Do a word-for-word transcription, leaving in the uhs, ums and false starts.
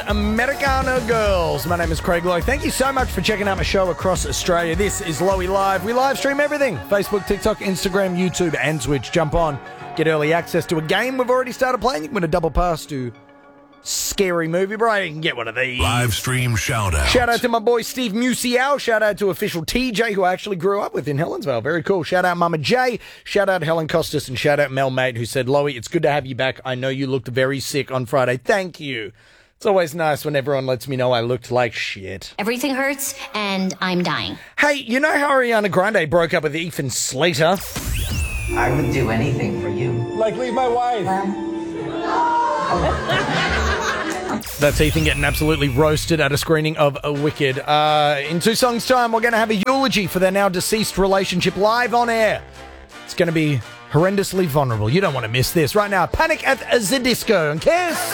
Americana Girls. My name is Craig Lowe. Thank you so much for checking out my show across Australia. This is Lowy Live. We live stream everything. Facebook, TikTok, Instagram, YouTube, and Twitch. Jump on. Get early access to a game we've already started playing. You can win a double pass to Scary Movie Bright. You can get one of these. Live stream shout out. Shout out to my boy Steve Musial. Shout out to official T J, who I actually grew up with in Helensvale. Very cool. Shout out Mama J. Shout out Helen Costas. And shout out Mel Mate, who said, Lowy, it's good to have you back. I know you looked very sick on Friday. Thank you. It's always nice when everyone lets me know I looked like shit. Everything hurts, and I'm dying. Hey, you know how Ariana Grande broke up with Ethan Slater? I would do anything for you. Like leave my wife. That's Ethan getting absolutely roasted at a screening of A Wicked. Uh, in two songs' time, we're going to have a eulogy for their now deceased relationship live on air. It's going to be horrendously vulnerable. You don't want to miss this. Right now, Panic at the Disco on Kiss.